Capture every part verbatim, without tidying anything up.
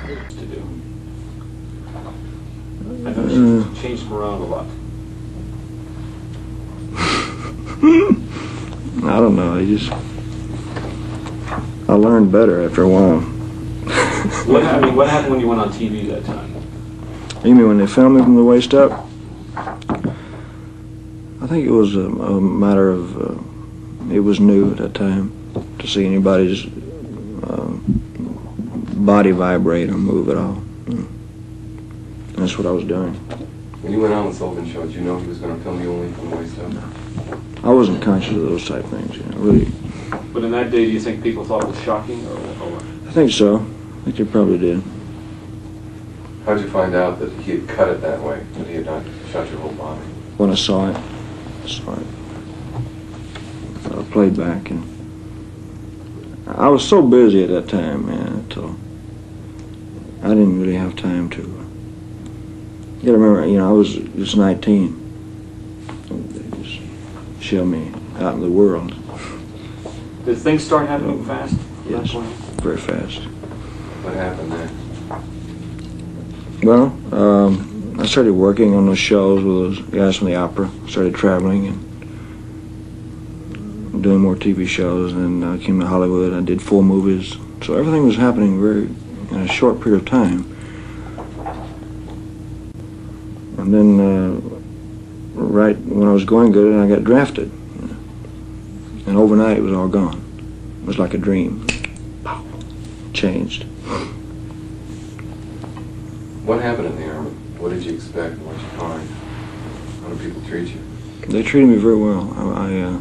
To do. I noticed you changed them around a lot. I don't know. I just I learned better after a while. What I mean, what happened when you went on T V that time? You mean when they filmed me from the waist up? I think it was a, a matter of uh, it was new at that time to see anybody's uh, body vibrate or move at all. And that's what I was doing. When you went on with Sullivan Show, did you know he was going to film you only from the waist up? No. I wasn't conscious of those type things, you know, really. But in that day, do you think people thought it was shocking, or, or what? I think so. I think they probably did. How'd you find out that he had cut it that way, that he had not shot your whole body? When I saw it, I saw it. So I played back, and I was so busy at that time, man, until I didn't really have time to. You gotta remember, you know, I was just nineteen. They just showed me out in the world. Did things start happening fast? Yes, very fast. What happened there? Well, um, I started working on those shows with those guys from the opera. Started traveling and doing more T V shows, and I came to Hollywood. I did full movies. So everything was happening very in a short period of time. And then, uh, right when I was going good, I got drafted. And overnight, it was all gone. It was like a dream. Pow. Changed. What happened in the Army? What did you expect and what did you find? How do people treat you? They treated me very well. I, I uh,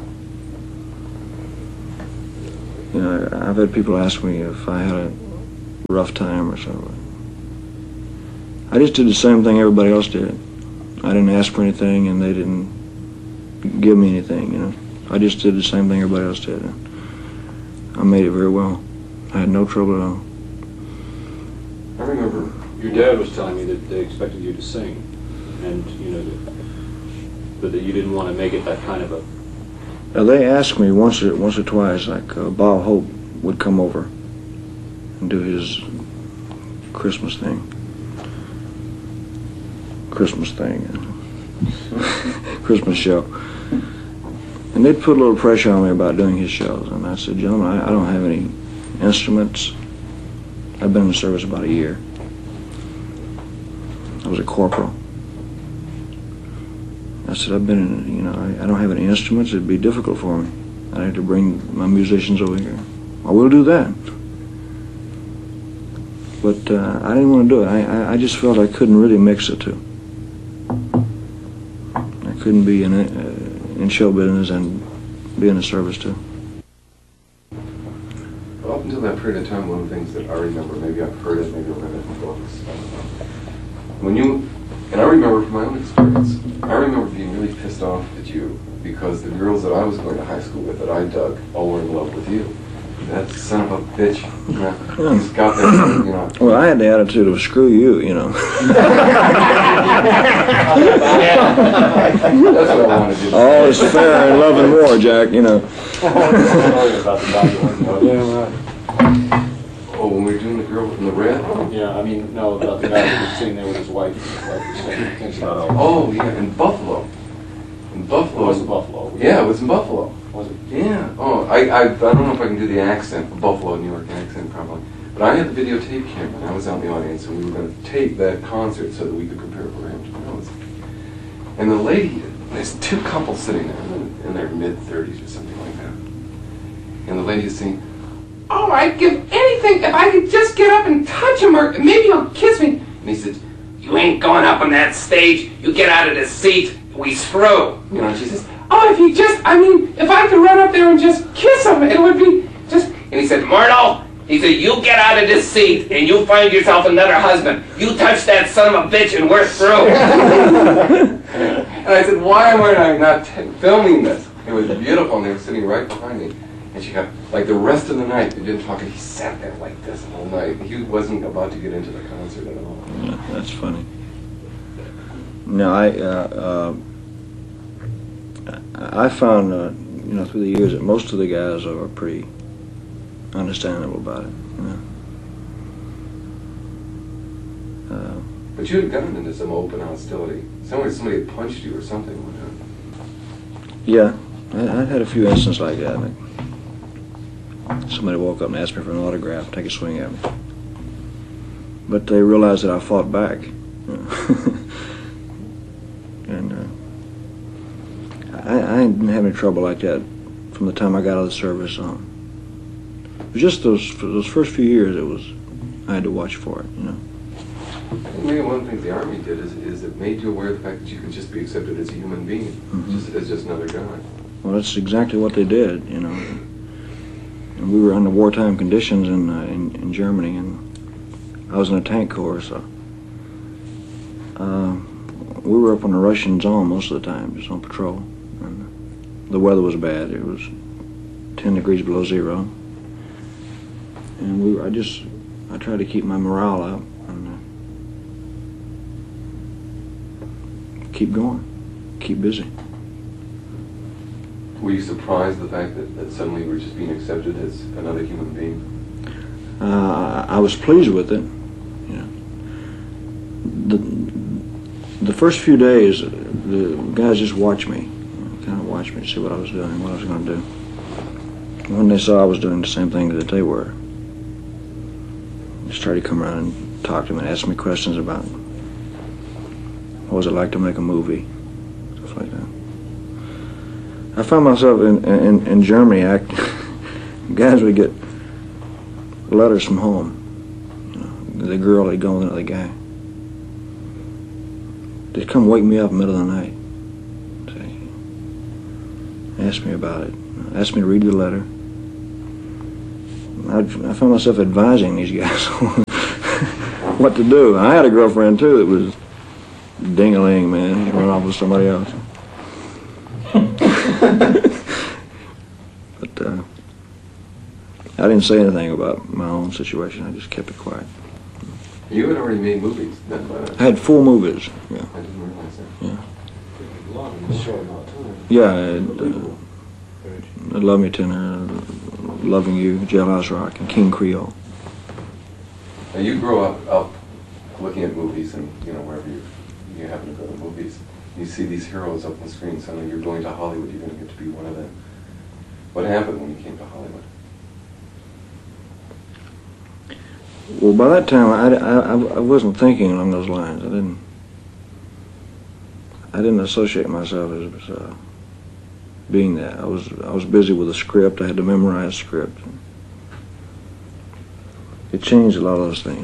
you know, I've had people ask me if I had a rough time or something. I just did the same thing everybody else did. I didn't ask for anything, and they didn't give me anything, you know. I just did the same thing everybody else did. And I made it very well. I had no trouble at all. I remember your dad was telling me that they expected you to sing, and you know that, but that you didn't want to make it that kind of a. Now, they asked me once or once or twice, like uh, Bob Hope would come over and do his Christmas thing. Christmas thing, Christmas show. And they'd put a little pressure on me about doing his shows. And I said, gentlemen, I, I don't have any instruments. I've been in the service about a year. I was a corporal. I said, I've been in, you know, I, I don't have any instruments. It'd be difficult for me. I'd have to bring my musicians over here. I will do that. But uh, I didn't want to do it. I, I, I just felt I couldn't really mix the two. I couldn't be in, uh, in show business and be in the service too. Well, up until that period of time, one of the things that I remember, maybe I've heard it, maybe I've read it in books, when you, and I remember from my own experience, I remember being really pissed off at you because the girls that I was going to high school with, that I dug, all were in love with you. That son of a bitch, you know, he's got that, you know. Well, I had the attitude of screw you, you know. That's what I wanted to do. All is fair in love and war, Jack, you know. Oh, when we were doing the girl in the red? Yeah, I mean, no, about the guy who was sitting there with his wife. Oh, yeah, in Buffalo. In Buffalo. It was in Buffalo. Yeah, it was in Buffalo. Was it? Yeah. Oh, I, I, I don't know if I can do the accent, the Buffalo, New York accent, probably. But I had the videotape camera, and I was out in the audience, and we were going to tape that concert so that we could prepare for him to know. And the lady, there's two couples sitting there in their mid thirties or something like that. And the lady is saying, "Oh, I'd give anything if I could just get up and touch him, or maybe he'll kiss me." And he said, "You ain't going up on that stage. You get out of the seat. We screw." You know, and she says, "Oh, if he just, I mean, if I could run up there and just kiss him, it would be just..." And he said, "Myrtle," he said, "you get out of this seat and you find yourself another husband. You touch that son of a bitch and we're through." And I said, "Why am I not t filming this?" It was beautiful, and they were sitting right behind me. And she got, like the rest of the night, they didn't talk, and he sat there like this all night. He wasn't about to get into the concert at all. Yeah, that's funny. No, I, uh, uh, I found, uh, you know, through the years that most of the guys are pretty understandable about it, you know. Uh, But you had gotten into some open hostility. Somewhere somebody had punched you or something one time. yeah, I, I had a few instances like that. Like somebody woke up and asked me for an autograph, take a swing at me. But they realized that I fought back. You know. And uh, I, I didn't have any trouble like that from the time I got out of the service on. It was just those for those first few years. It was I had to watch for it, you know. I think maybe one of the things the Army did is, is it made you aware of the fact that you could just be accepted as a human being, Mhm. just, as just another guy. Well, that's exactly what they did, you know. And we were under wartime conditions in, uh, in in Germany, and I was in a tank corps, so uh, we were up on the Russian zone most of the time, just on patrol. And the weather was bad; it was ten degrees below zero, and we were, I just I tried to keep my morale up and uh, keep going, keep busy. Were you surprised the fact that, that suddenly you were just being accepted as another human being? Uh, I was pleased with it. You know, the the first few days, the guys just watched me, you know, kind of watched me to see what I was doing, what I was going to do. When they saw I was doing the same thing that they were, just tried to come around and talk to them and ask me questions about what was it like to make a movie, stuff like that. I found myself in in, in Germany. I, guys would get letters from home. You know, the girl had gone with another guy. They'd come wake me up in the middle of the night. Say, ask me about it. Ask me to read the letter. I, I found myself advising these guys what to do. I had a girlfriend too that was ding-a-ling, man. She run off with somebody else. But uh, I didn't say anything about my own situation. I just kept it quiet. You had already made movies then, but I had four movies. Yeah, I didn't realize that. yeah, A lot in a short amount of time. yeah. I had, uh, Love Me Tender, Loving You, Jailhouse Rock, and King Creole. Now you grow up, up looking at movies and, you know, wherever you, you happen to go to movies, you see these heroes up on the screen, suddenly you're going to Hollywood, you're going to get to be one of them. What happened when you came to Hollywood? Well, by that time, I, I, I wasn't thinking along those lines. I didn't. I didn't associate myself as uh, being that. I was I was busy with a script. I had to memorize a script. It changed a lot of those things.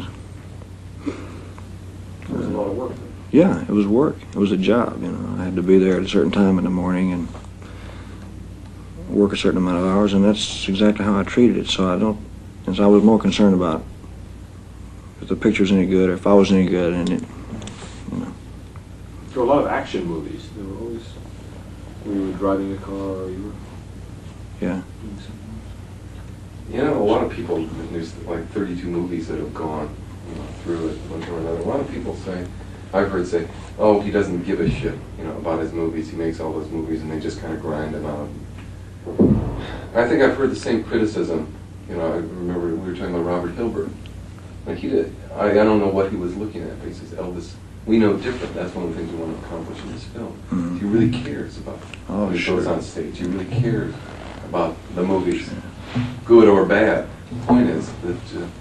It was a lot of work. Yeah, it was work. It was a job. You know, I had to be there at a certain time in the morning and work a certain amount of hours, and that's exactly how I treated it. So I don't. And so I was more concerned about if the picture's any good or if I was any good, and it, you know. There were a lot of action movies. There were always, when you were driving a car or you were Yeah. doing something. You know, a lot of people, there's like thirty-two movies that have gone, you know, through it one time or another. A lot of people say, I've heard say, oh, he doesn't give a shit, you know, about his movies. He makes all those movies and they just kind of grind them out. I think I've heard the same criticism. You know, I remember we were talking about Robert Hilbert. Like he did, I, I don't know what he was looking at, but he says, Elvis, we know different. That's one of the things we want to accomplish in this film. Mhm. He really cares about Oh, when he sure. goes on stage. He really cares about the movies, good or bad. The point is that uh,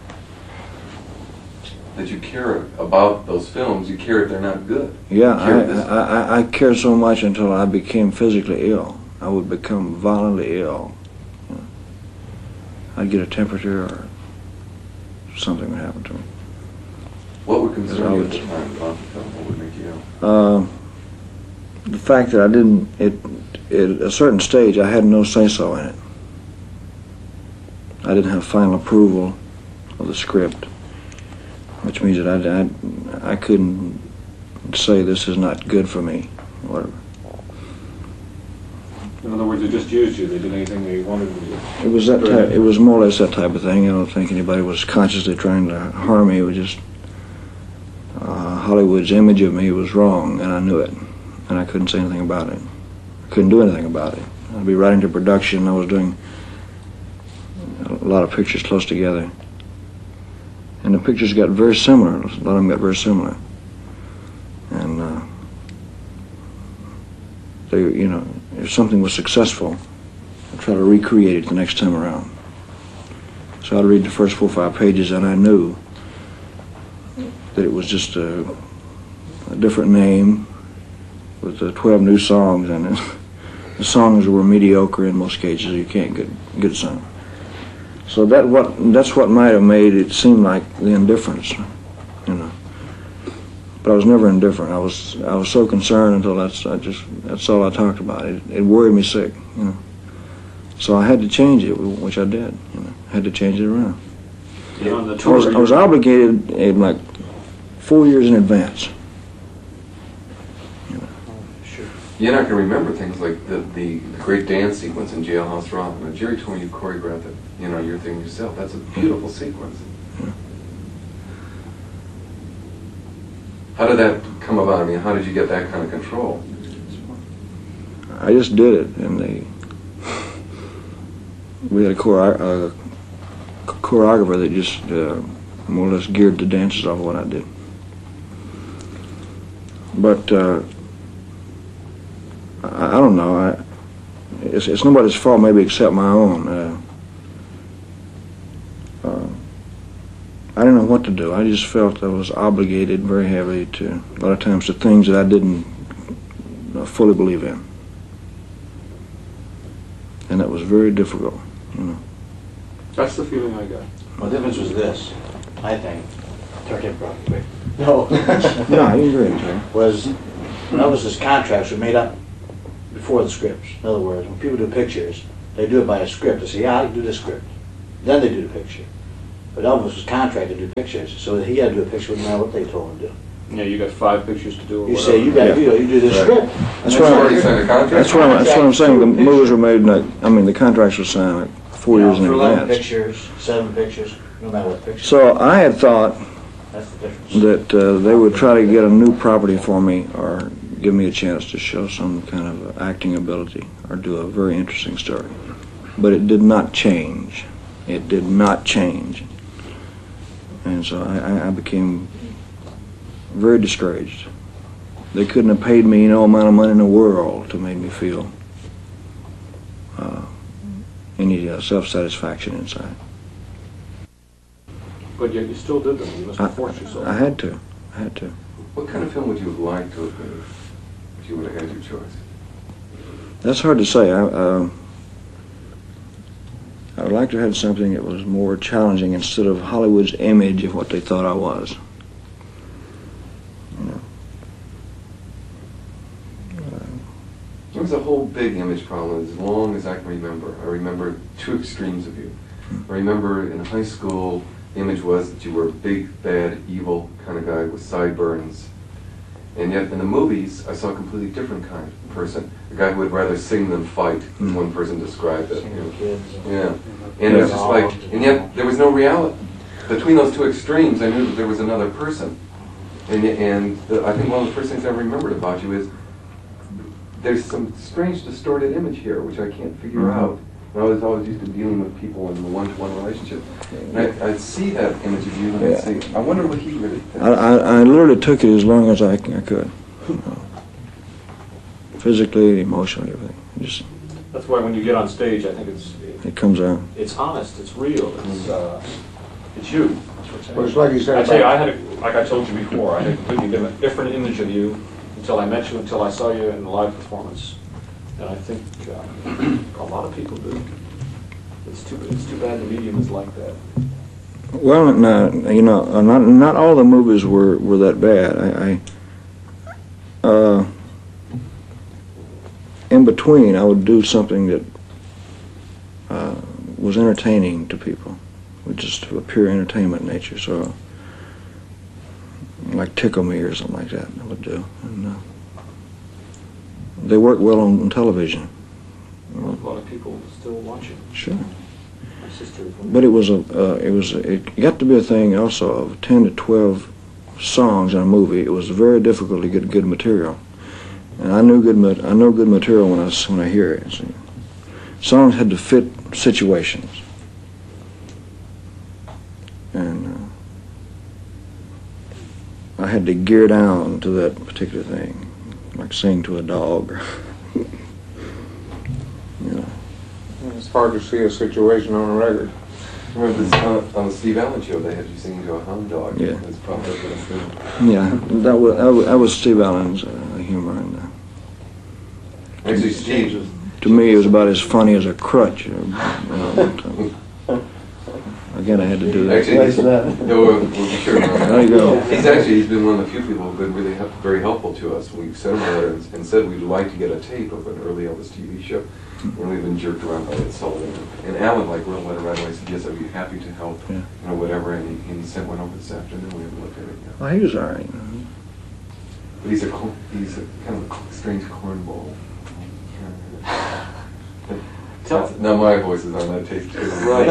that you care about those films. You care if they're not good. Yeah, You care I, if this- I, I, I cared so much until I became physically ill. I would become violently ill. You know. I'd get a temperature or something would happen to me. What would concern you at Because the I time about the film? What would make you ill? Uh, the fact that I didn't, it, at a certain stage, I had no say-so in it. I didn't have final approval of the script, which means that I, I, I couldn't say this is not good for me, whatever. In other words, they just used you. They did anything they wanted to do. It was that type, it was more or less that type of thing. I don't think anybody was consciously trying to harm me. It was just uh, Hollywood's image of me was wrong, and I knew it, and I couldn't say anything about it. I couldn't do anything about it. I'd be right into production. I was doing a lot of pictures close together, and and the pictures got very similar. A lot of them got very similar, and uh, they, you know, if something was successful, I'd try to recreate it the next time around. So I'd read the first four or five pages, and I knew that it was just a, a different name with uh, twelve new songs, and it, the songs were mediocre in most cases. You can't get good song. So that what that's what might have made it seem like the indifference, you know. But I was never indifferent. I was I was so concerned until that's I just that's all I talked about. It, it worried me sick, you know. So I had to change it, which I did. You know, I had to change it around. And on the I tour, was, I was obligated in like four years in advance. You're not going to remember things like the, the, the great dance sequence in Jailhouse Rock. Now, Jerry told me you choreographed it, you know, your thing yourself. That's a beautiful sequence. Yeah. How did that come about? I mean, how did you get that kind of control? I just did it, and they we had a, chore, a choreographer that just uh, more or less geared the dances off of what I did. But uh, I, I don't know. I, it's, it's nobody's fault, maybe except my own. Uh, uh, I didn't know what to do. I just felt I was obligated very heavily to a lot of times to things that I didn't uh, fully believe in, and that was very difficult. You know. That's the feeling I got. Well, the difference was this, I think. Turkey probably. No. No, you agree, Jay. Was Elvis's contracts were made up before the scripts. In other words, when people do pictures, they do it by a script. They say, yeah, I can do this script. Then they do the picture. But Elvis was contracted to do pictures, so he had to do a picture no matter what they told him to do. Yeah, you got five pictures to do. Or You whatever. say, you got to Yeah. do, you do this Right. script. That's You what already I'm, signed a contract? that's what I'm, that's what I'm saying. The movies were made like, I mean, the contracts were signed like four You know, years in for eleven advance. pictures, seven pictures, no matter what picture. So I had thought That's the difference. that uh, they would try to get a new property for me or give me a chance to show some kind of acting ability or do a very interesting story. But it did not change. It did not change. And so I, I- I became very discouraged. They couldn't have paid me no amount of money in the world to make me feel uh, any uh, self-satisfaction inside. But yet you still did them. You must I, have forced yourself. I had to. I had to. What kind of film would you have liked to have made if you would have had your choice? That's hard to say. I, uh, I would like to have something that was more challenging instead of Hollywood's image of what they thought I was. You know. There was a whole big image problem as long as I can remember. I remember two extremes of you. I remember in high school, the image was that you were a big, bad, evil kind of guy with sideburns. And yet in the movies, I saw a completely different kind of person. A guy who would rather sing than fight, as one person described it. You know. Kids. Yeah. And it was just like, and yet there was no reality. Between those two extremes, I knew that there was another person. And, and the, I think one of the first things I remembered about you is there's some strange distorted image here, which I can't figure Mhm. out. And I was always used to dealing with people in a one-to-one relationship. And I, I'd see that image of you and I'd Yeah. say, I wonder what he really thinks. I, I, I literally took it as long as I, c- I could. You know. Physically, emotionally, everything. Just, That's why when you get on stage, I think it's it comes out. it's honest, it's real, it's uh, it's you. That's what's Well, it's like you said I tell you, I about- had, a, like I told you before, I had a completely different, different image of you until I met you, until I saw you in a live performance. And I think uh, a lot of people do. It's too, it's too bad the medium is like that. Well, no, you know, uh, not not all the movies were, were that bad. I, I uh, in between, I would do something that uh, was entertaining to people, with just a pure entertainment nature. So, like Tickle Me or something like that, I would do. And uh, they work well on, on television. A lot of people still watching. Sure. My sister is one. But it was a, uh, it was, it got to be a thing also of ten to twelve songs in a movie. It was very difficult to get good material, and I knew good, ma- I know good material when I s- when I hear it. See. Songs had to fit situations, and uh, had to gear down to that particular thing, like sing to a dog. You know. It's hard to see a situation on a record. Remember this, on, on the Steve Allen show, they had you singing to a hound dog. Yeah. That's probably what I'm feeling. Yeah, that was that was, that was Steve Allen's uh, humor, and uh, Actually, Steve, to me it was about as funny as a crutch. uh, You know, but, uh, again, I had to do that. actually, he's, no, we'll, we'll be sure. There you go. He's actually, he's been one of the few people who've been really, help, very helpful to us. We sent him a letter and, and said we'd like to get a tape of an early Elvis T V show. And we've been jerked around by it, so and Alan like wrote a letter right away, said yes, I'd be happy to help, Yeah. you know, whatever. And he, and he sent one over this afternoon. We haven't looked at it yet. Well, he was all right. But he's a cor- he's a kind of a strange cornball. Tell- Now my voice is on that tape too. Right.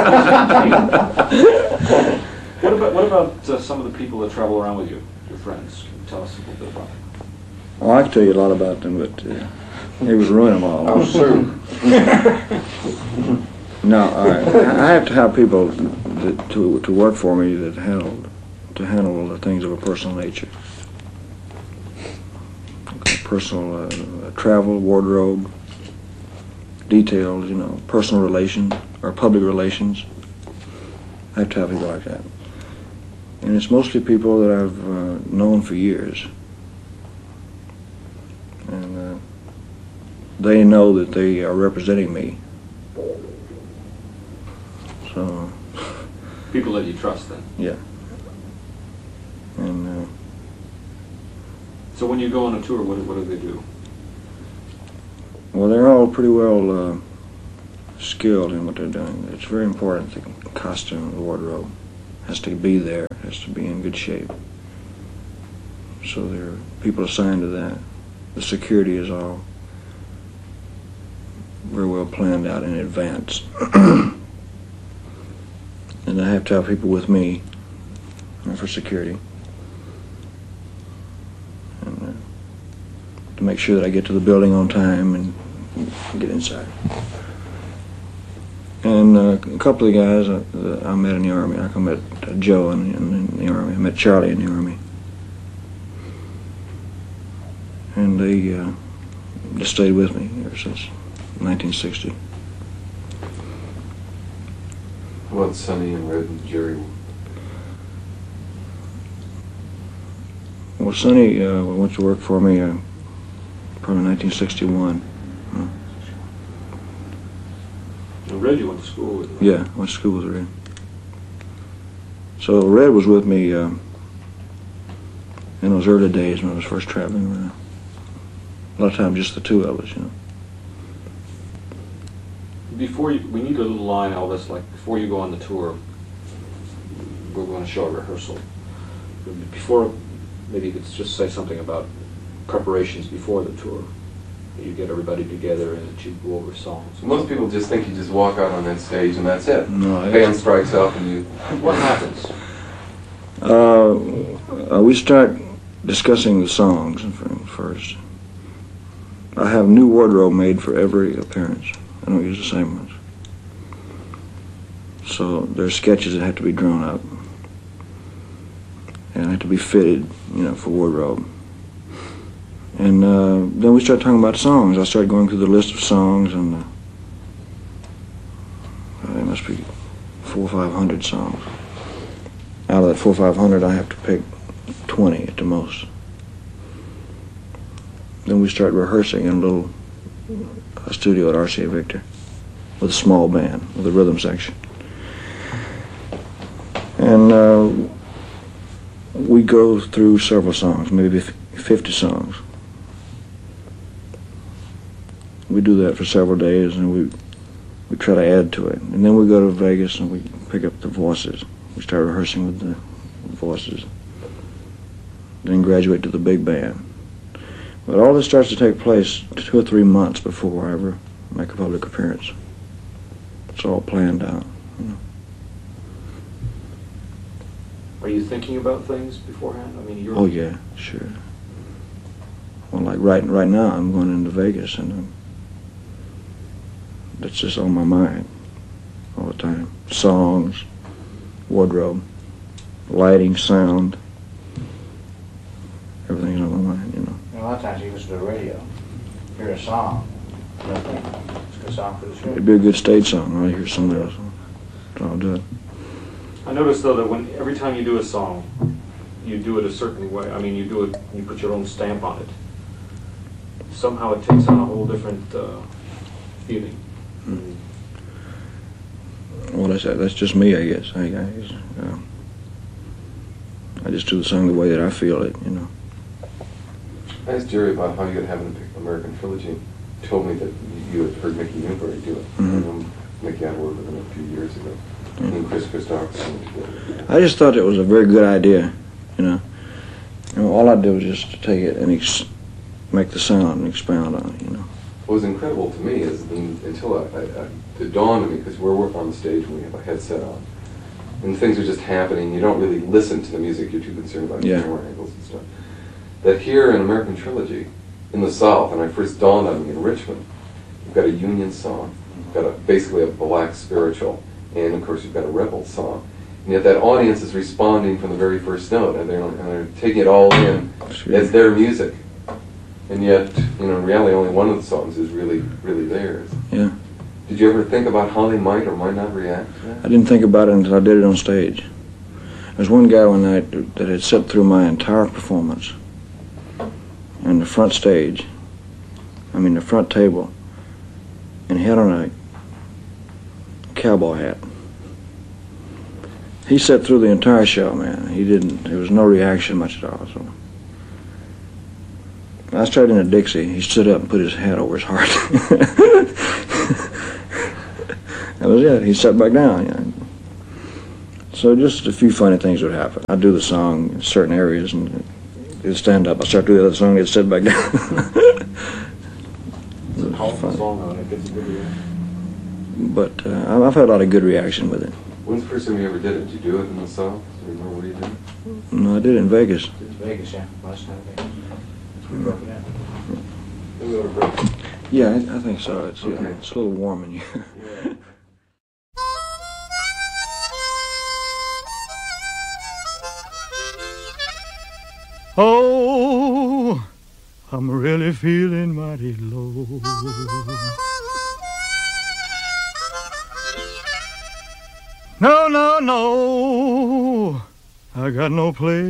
What about, what about uh, some of the people that travel around with you, your friends? Can you tell us a little bit about them? Well, I can tell you a lot about them, but uh, he would ruin them all. Oh, sure. No, I, I have to have people that, to to work for me that handle to handle the things of a personal nature, personal uh, travel, wardrobe, details, you know, personal relations or public relations. I have to have people like that, and it's mostly people that I've uh, known for years, and uh, they know that they are representing me. So, People that you trust then. yeah. And uh, So when you go on a tour, what, do- what do they do? well, they're all pretty well uh, skilled in what they're doing. It's very important. The costume, the wardrobe has to be there. Has to be in good shape. So there are people assigned to that. The security is all very well planned out in advance. And I have to have people with me uh, for security. And uh, to make sure that I get to the building on time and get inside. And uh, a couple of the guys uh, that I met in the Army, like I met uh, Joe in, in, in the Army, I met Charlie in the Army. And they uh, just stayed with me ever since nineteen sixty. How about Sonny and Red and Jerry? Well, Sonny uh, went to work for me uh, probably nineteen sixty-one. Uh, And Red, you went to school with. yeah, went to school with Red. So Red was with me uh, in those early days when I was first traveling around. A lot of times just the two of us, you know. Before you, we need a little line, Elvis, like before you go on the tour, we're going to show a rehearsal. Before, maybe you could just say something about preparations before the tour. You get everybody together and that you go over songs. Most people just think you just walk out on that stage and that's it. No, The band strikes up and you. What happens? Uh, uh, we start discussing the songs first. I have new wardrobe made for every appearance. I don't use the same ones. So there's sketches that have to be drawn up and have to be fitted, you know, for wardrobe. And uh, then we start talking about songs. I start going through the list of songs, and uh, there must be four or five hundred songs. Out of that four or five hundred, I have to pick twenty at the most. Then we start rehearsing in a little uh, studio at R C A Victor with a small band, with a rhythm section. And uh, we go through several songs, maybe fifty songs. We do that for several days, and we we try to add to it. And then we go to Vegas and we pick up the voices. We start rehearsing with the voices. Then graduate to the big band. But all this starts to take place two or three months before I ever make a public appearance. It's all planned out. You know. Are you thinking about things beforehand? I mean, you're. Oh yeah, sure. Well, like right right now, I'm going into Vegas, and um, that's just on my mind all the time. Songs, wardrobe, lighting, sound, lot of times you listen to the radio, hear a song, you know, think, it's a good song for the show. It'd be a good stage song, right? Hear something else. I'll do it. I noticed though that when every time you do a song, you do it a certain way. I mean, you do it, you put your own stamp on it. Somehow it takes on a whole different uh, feeling. Well, that's that's just me, I guess. I, I, uh, I just do the song the way that I feel it, you know. I asked Jerry about how you could have an American Trilogy. He told me that you had heard Mickey Newbury do it. Mhm. I know Mickey, I worked with him a few years ago. Yeah. He and Chris Christopherson together. I just thought it was a very good idea, you know. You know, all I did was just to take it and ex- make the sound and expound on it, you know. What was incredible to me is then, until I, I, I, it dawned on me, because we're working on the stage and we have a headset on, and things are just happening, you don't really listen to the music, you're too concerned about Yeah. camera angles and stuff. That here in American Trilogy, in the South, and I first dawned on me in Richmond, you've got a Union song, you've got a, basically a black spiritual, and of course you've got a rebel song. And yet that audience is responding from the very first note, and they're, and they're taking it all in as their music. And yet, you know, in reality, only one of the songs is really, really theirs. Yeah. Did you ever think about how they might or might not react to I that? didn't think about it until I did it on stage. There's one guy one night that had sat through my entire performance on the front stage, I mean the front table, and he had on a cowboy hat. He sat through the entire show, man. He didn't, there was no reaction much at all. So I started in a Dixie. He stood up and put his hat over his heart. That was it. He sat back down. You know. So just a few funny things would happen. I'd do the song in certain areas and it'd stand up. I'd start doing the other song, it'd sit back down. It's a powerful song though, and it gets a good reaction. But uh, I've had a lot of good reaction with it. When's the first time you ever did it? Did you do it in the South? Do you remember where you did it? No, I did it in Vegas. It's Vegas, yeah, last night, Vegas. We broke it in. Then we ought to break. Yeah, I, I think so. It's, uh, Okay. it's a little warm in here. Yeah. Oh, I'm really feeling mighty low. No, no, no, I got no place